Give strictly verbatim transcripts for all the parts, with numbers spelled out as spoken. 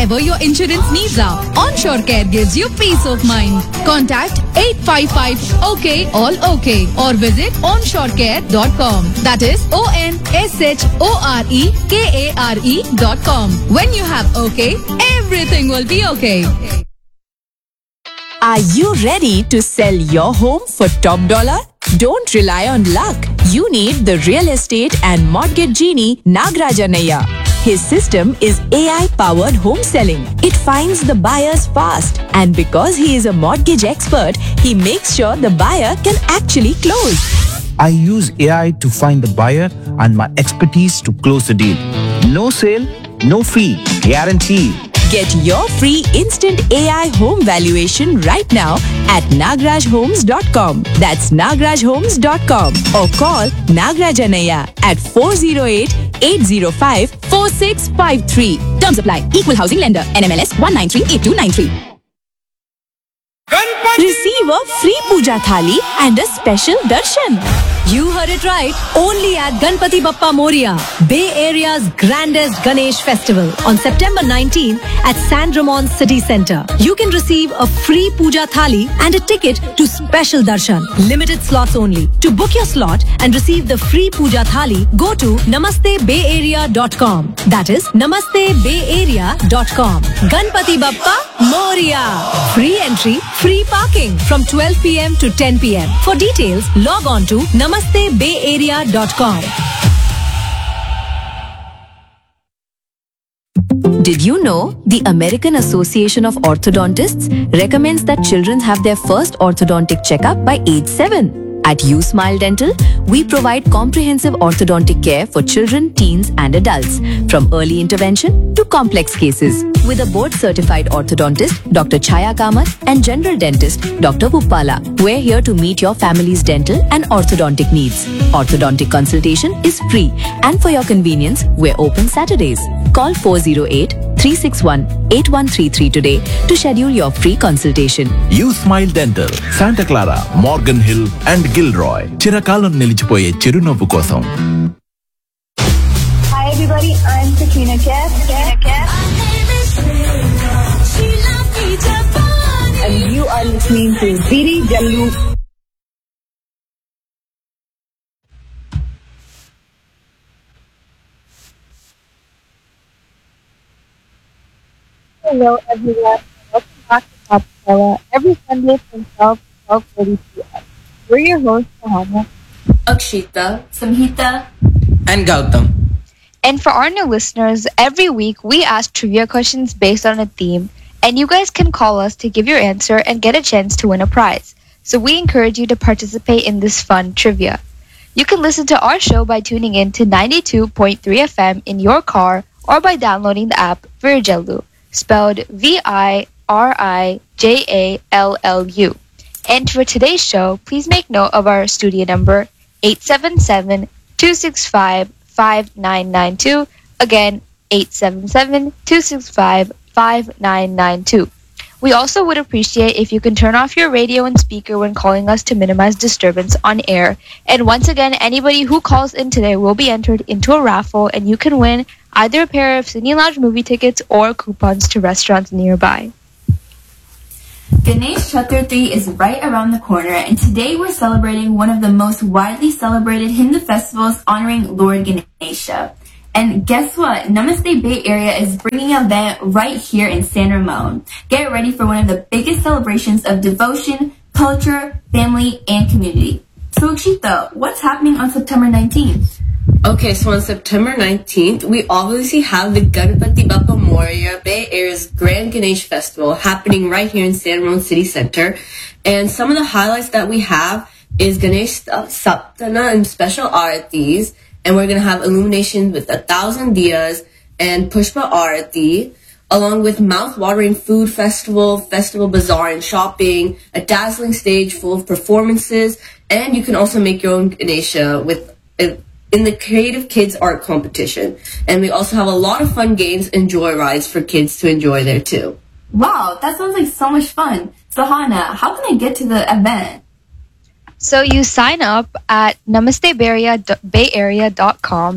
whatever your insurance needs are. Onshore Care gives you peace of mind. Contact eight five five O K all OK or visit onshore care dot com. That is O N S H O R E K A R E dot com. When you have OK, everything will be okay. Are you ready to sell your home for top dollar? Don't rely on luck. You need the real estate and mortgage genie Nagraj Anaiya. His system is A I-powered home selling. It finds the buyers fast. And because he is a mortgage expert, he makes sure the buyer can actually close. I use A I to find the buyer and my expertise to close the deal. No sale, no fee, guaranteed. Get your free instant A I home valuation right now at nagraj homes dot com. That's nagraj homes dot com or call Nagraj Anaiya at four oh eight, eight oh five, four six five three. Terms apply. Equal housing lender. N M L S one nine three eight two nine three. Receive a free puja thali and a special darshan. You heard it right. Only at Ganpati Bappa Moria, Bay Area's grandest Ganesh festival on September nineteenth at San Ramon City Centre. You can receive a free puja thali and a ticket to special darshan. Limited slots only. To book your slot and receive the free puja thali, go to namaste bay area dot com. That is namaste bay area dot com. Ganpati Bappa Moria. Free entry, free parking from twelve p m to ten p m. For details, log on to namaste bay area dot com. Did you know the American Association of Orthodontists recommends that children have their first orthodontic checkup by age seven? At USmile Dental, we provide comprehensive orthodontic care for children, teens and adults, from early intervention to complex cases. With a board-certified orthodontist, Doctor Chaya Kamath, and general dentist, Doctor Uppala, we're here to meet your family's dental and orthodontic needs. Orthodontic consultation is free, and for your convenience, we're open Saturdays. Call four oh eight, three six one, eight one three three today to schedule your free consultation. USmile Dental, Santa Clara, Morgan Hill and Gilroy. చిరకాలం నిలిచిపోయే చిరునవ్వు కోసం. Hi everybody, I'm Katrina Kaif. And you are listening to Ziri Jallu. Hello everyone, welcome back to Popstella every Sunday from twelve to twelve thirty p m. We're your hosts, Sahana, Akshita, Samhita, and Gautam. And for our new listeners, every week we ask trivia questions based on a theme, and you guys can call us to give your answer and get a chance to win a prize. So we encourage you to participate in this fun trivia. You can listen to our show by tuning in to ninety-two point three F M in your car or by downloading the app Virjallu, spelled V I R I J A L L U. And for today's show, please make note of our studio number eight seven seven, two six five, five nine nine two. Again, eight seven seven, two six five, five nine nine two. We also would appreciate if you can turn off your radio and speaker when calling us to minimize disturbance on air. And once again, anybody who calls in today will be entered into a raffle, and you can win either a pair of Cine Lounge movie tickets or coupons to restaurants nearby. Ganesh Chaturthi is right around the corner, and today we're celebrating one of the most widely celebrated Hindu festivals honoring Lord Ganesha. And guess what? Namaste Bay Area is bringing an event right here in San Ramon. Get ready for one of the biggest celebrations of devotion, culture, family, and community. So Akshita, what's happening on September nineteenth? Okay, so on September nineteenth, we obviously have the Ganpati Bappa Moria, Bay Area's Grand Ganesh Festival, happening right here in San Ramon City Center. And some of the highlights that we have is Ganesh Saptana and special aratis. And we're going to have illuminations with a thousand diyas and Pushpa Arati, along with mouth-watering food festival, festival bazaar and shopping, a dazzling stage full of performances, and you can also make your own Ganesha with a in the Creative Kids Art Competition. And we also have a lot of fun games and joyrides for kids to enjoy there too. Wow, that sounds like so much fun. So Hannah, how can I get to the event? So you sign up at namaste bay area dot com,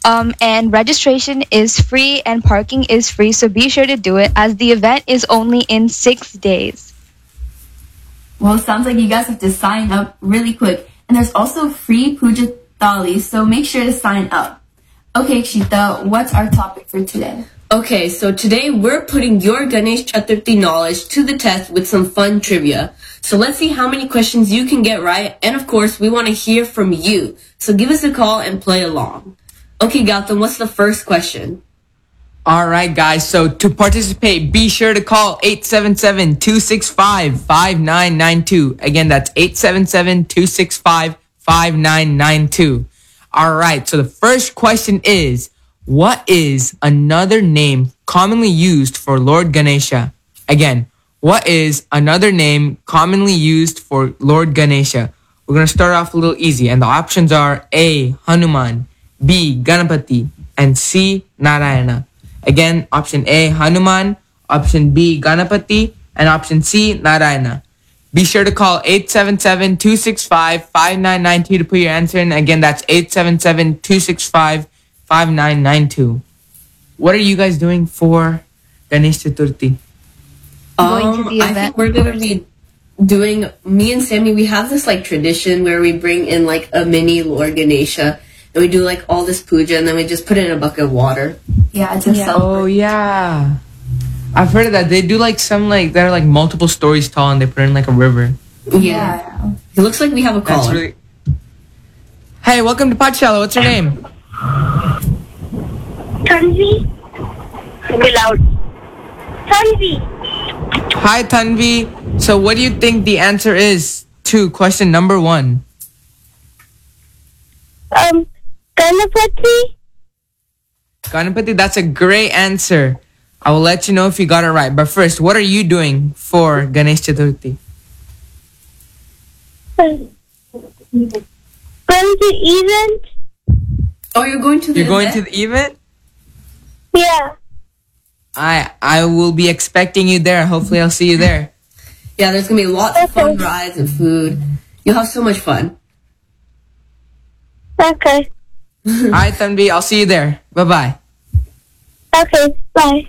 Um, and registration is free and parking is free, so be sure to do it as the event is only in six days. Well, it sounds like you guys have to sign up really quick. And there's also free puja thali, so make sure to sign up. Okay, Kshita, what's our topic for today? Okay, so today we're putting your Ganesh Chaturthi knowledge to the test with some fun trivia. So let's see how many questions you can get right. And of course, we want to hear from you. So give us a call and play along. Okay, Gautam, what's the first question? All right, guys. So to participate, be sure to call eight seven seven, two six five, five nine nine two. Again, that's eight seven seven, two six five, five nine nine two. All right. So the first question is, what is another name commonly used for Lord Ganesha? Again, what is another name commonly used for Lord Ganesha? We're going to start off a little easy. And the options are A, Hanuman, B, Ganapati, and C, Narayana. Again, option A, Hanuman, option B, Ganapati, and option C, Narayana. Be sure to call eight seven seven, two six five, five nine nine two to put your answer in. Again, that's eight seven seven, two six five, five nine nine two. What are you guys doing for Ganesh Chaturthi? Going to the I event. think we're going to be doing, me and Sammy, we have this like tradition where we bring in like a mini Lord Ganesha. And we do like all this puja and then we just put it in a bucket of water. Yeah, to Yeah. celebrate. Oh, yeah. I've heard of that. They do like some like, that are like multiple stories tall and they put it in like a river. Yeah. It looks like we have a That's caller. really... Hey, welcome to Pathshala. What's your name? Tanvi. Be loud. Tanvi. Hi, Tanvi. So what do you think the answer is to question number one? Um, Ganapati. Ganapati, that's a great answer. I will let you know if you got it right. But first, what are you doing for Ganesh Chaturthi? Going to event. Oh, you're going to the You're going to event? the event? Yeah. I I will be expecting you there. Hopefully, I'll see you there. Yeah, there's going to be lots of fun rides and food. You'll have so much fun. Okay. All right, Tanvi, I'll see you there. Bye-bye. Okay. Bye.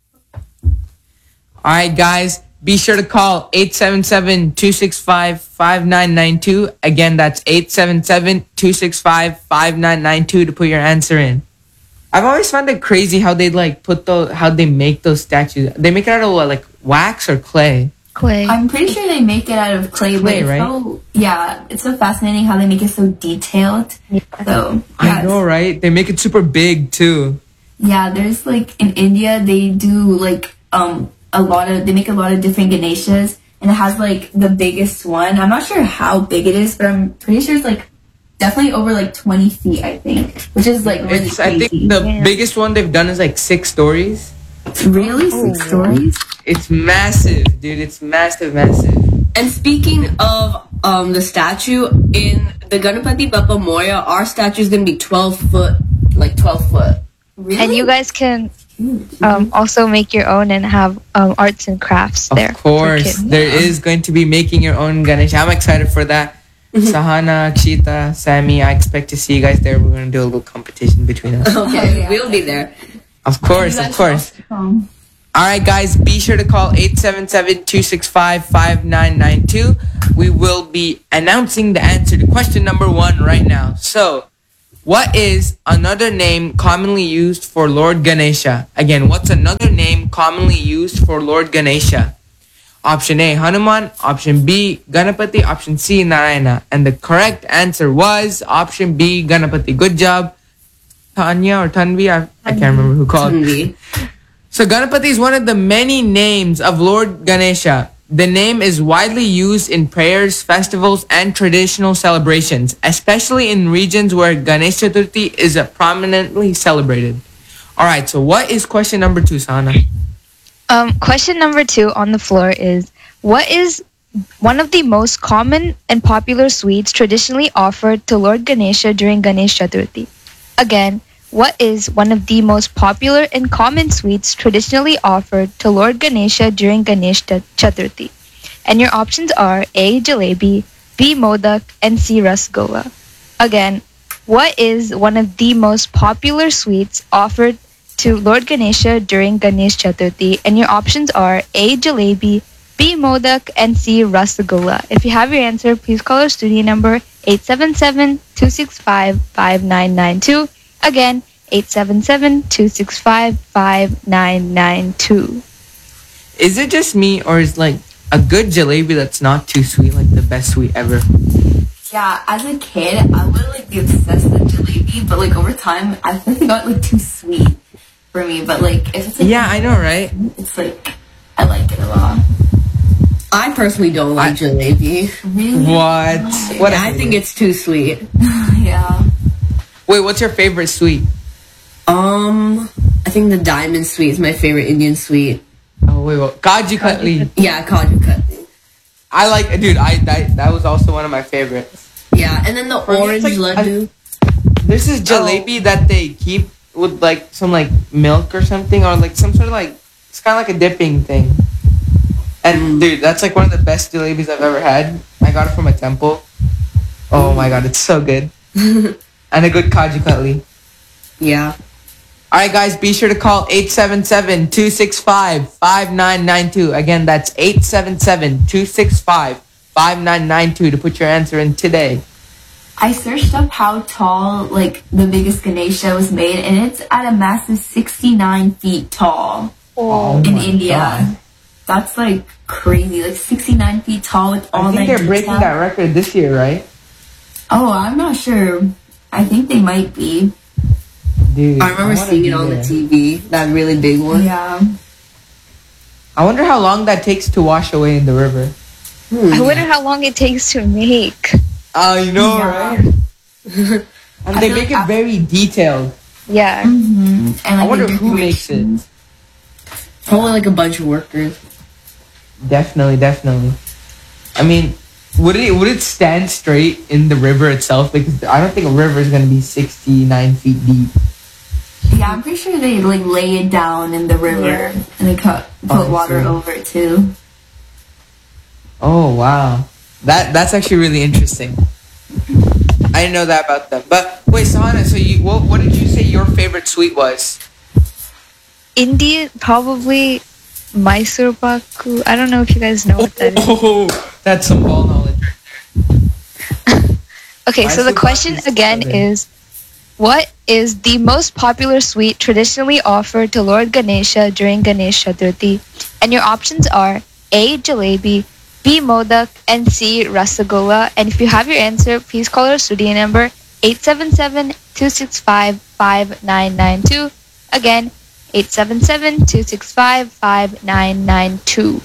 All right, guys, be sure to call eight seven seven, two six five, five nine nine two. Again, that's eight seven seven, two six five, five nine nine two to put your answer in. I've always found it crazy how they like put those, how they make those statues. They make it out of what, like wax or clay? Clay. I'm pretty sure they make it out of clay, but Clay, it's right? so, yeah, it's so fascinating how they make it so detailed. So, I yeah, know, right? They make it super big too. yeah, there's like in India, they do like um a lot of, they make a lot of different Ganeshas, and it has like the biggest one. I'm not sure how big it is, but I'm pretty sure it's like definitely over like twenty feet, I think, which is like really It's, I crazy. think the biggest one they've done is like six stories. Really? Six stories? It's massive, dude. It's massive, massive. And speaking of um, the statue, in the Ganapati Bappa Moria, our statue is going to be twelve foot, like twelve foot. Really? And you guys can um, also make your own and have um, arts and crafts there. Of for course, kids. there is going to be making your own Ganesh. I'm excited for that. Sahana, Kshita, Sammy, I expect to see you guys there. We're going to do a little competition between us. Okay, yeah. we'll be there. Of course, of course. Um, All right, guys, be sure to call eight seven seven, two six five, five nine nine two. We will be announcing the answer to question number one right now. So, what is another name commonly used for Lord Ganesha? Again, what's another name commonly used for Lord Ganesha? Option A, Hanuman. Option B, Ganapati. Option C, Narayana. And the correct answer was option B, Ganapati. Good job, Tanya or Tanvi. I, I can't remember who called. Tanvi. So Ganapati is one of the many names of Lord Ganesha. The name is widely used in prayers, festivals, and traditional celebrations, especially in regions where Ganesh Chaturthi is uh, prominently celebrated. All right, so what is question number two, Sana? Um, question number two on the floor is, what is one of the most common and popular sweets traditionally offered to Lord Ganesha during Ganesh Chaturthi? Again, what is one of the most popular and common sweets traditionally offered to Lord Ganesha during Ganesh Chaturthi? And your options are A. Jalebi, B. Modak, and C. Rasgola. Again, What is one of the most popular sweets offered to Lord Ganesha during Ganesh Chaturthi? And your options are A. Jalebi, B. Modak, and C. Rasgulla. If you have your answer, please call our studio number eight seven seven, two six five, five nine nine two. Again, eight seven seven, two six five, five nine nine two. Is it just me, or is like a good jalebi that's not too sweet like the best sweet ever? Yeah, as a kid, I would like be obsessed with jalebi, but like over time, I think it got like too sweet for me. But like if it's like, Yeah, I know, right? it's like I like it a lot. I personally don't like jalebi. Really? What? What? I think it's too sweet. Yeah. Wait, what's your favorite sweet? Um, I think the diamond sweet is my favorite Indian sweet. Oh wait, what? Kaju Katli. Yeah, kaju katli. I like, dude. I that, that was also one of my favorites. Yeah, and then the me, orange it's like- laddu. This is jalebi that they keep with like some like milk or something, or like some sort of like it's kind of like a dipping thing. And dude, that's like one of the best jalebis I've ever had. I got it from a temple. Oh my god, it's so good. And a good kaju katli. Yeah. Alright guys, be sure to call eight seven seven, two six five, five nine nine two. Again, that's eight seven seven, two six five, five nine nine two to put your answer in today. I searched up how tall like the biggest Ganesha was made, and it's at a massive sixty-nine feet tall Oh in my India. God. That's like crazy, like sixty-nine feet tall with all I think that they're breaking detail. that record this year, right? Oh, I'm not sure. I think they might be. Dude, I remember wanna seeing be it on there. the T V. That really big one. Yeah. I wonder how long that takes to wash away in the river. I wonder how long it takes to make. Oh, you know, Yeah. right? And I they feel make like it very detailed. Yeah. Mm-hmm. And I like wonder the who makes it. decorations. Probably like a bunch of workers. Definitely, definitely. I mean, would it would it stand straight in the river itself? Because I don't think a river is gonna be sixty-nine feet deep. Yeah, I'm pretty sure they like lay it down in the river Yeah. and they cut, put Oh, I water see. over it too. Oh wow, that that's actually really interesting. I didn't know that about them. But wait, Sahana, so you what what did you say your favorite sweet was? Indian, probably Mysore Paku. I don't know if you guys know what that is. Oh, that's some ball knowledge. Okay, so the Mysore question Paku is again southern. is, what is the most popular sweet traditionally offered to Lord Ganesha during Ganesh Chaturthi? And your options are A. Jalebi, B. Modak, and C. Rasgulla. And if you have your answer, please call our studio number eight seven seven, two six five, five nine nine two. Again, eight seven seven, two six five, five nine nine two.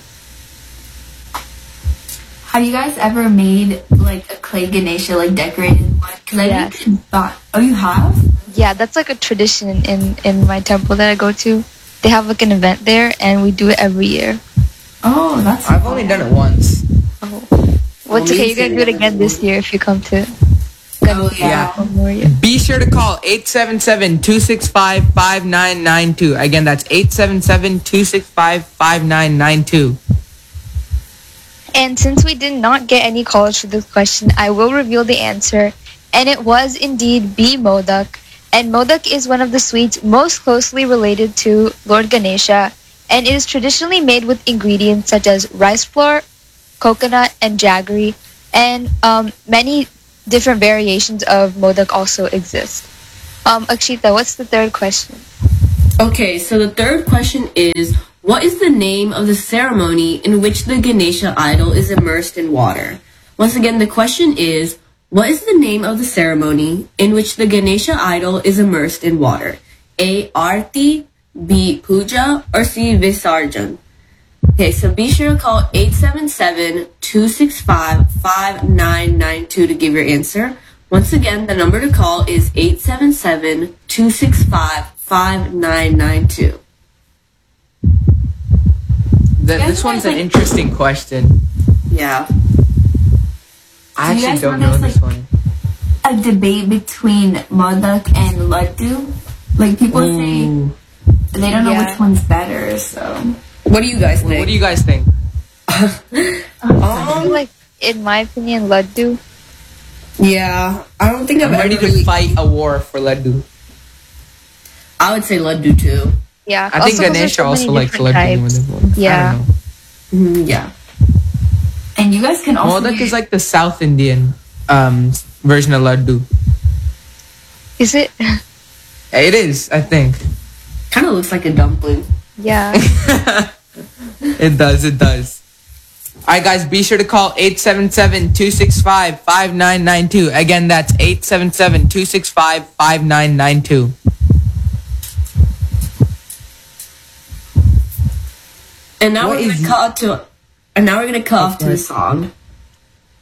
Have you guys ever made like a clay Ganesha, like decorated one? Because I Yes. think thought. Oh, you have? Yeah, that's like a tradition in, in my temple that I go to. They have like an event there, and we do it every year. Oh, that's. I've only done it once. Oh. Well, it's okay. You can do it again this year if you come to Oh yeah. Memorial. Be sure to call eight seven seven, two six five, five nine nine two. Again, that's eight seven seven, two six five, five nine nine two. And since we did not get any callers for this question, I will reveal the answer. And it was indeed B. Modak. And Modak is one of the sweets most closely related to Lord Ganesha. And it is traditionally made with ingredients such as rice flour, coconut, and jaggery. And um, many different variations of Modak also exist. Um, Akshita, what's the third question? Okay, so the third question is, what is the name of the ceremony in which the Ganesha idol is immersed in water? Once again, the question is, what is the name of the ceremony in which the Ganesha idol is immersed in water? A. Arti, B. Puja, or C. Visarjan? Okay, so be sure to call eight seven seven, two six five, five nine nine two to give your answer. Once again, the number to call is eight seven seven, two six five, five nine nine two. Th- Yeah, this one's an like- interesting question. Yeah. I Do you actually guys don't know know there's, this like- one. A debate between Modak and Laddu. Like people Ooh. say they don't know Yeah. which one's better. So What do you guys think? What do you guys think? I feel like, in my opinion, Laddu. Yeah, I don't think I've I'm ready ever to really... fight a war for laddu. I would say laddu too. Yeah. I think also 'cause there's Ganesha so also many likes different laddu more types. than one. Yeah. I don't know. Mm, yeah. And you guys can also Modak do- is like the South Indian um version of laddu. Is it? It is, I think. Kind of looks like a dumpling. Yeah. It does, it does. Alright guys, be sure to call eight seven seven, two six five, five nine nine two. Again, that's eight seven seven, two six five, five nine nine two. And now What we're is gonna it? cut to, and now we're gonna cut off to the song.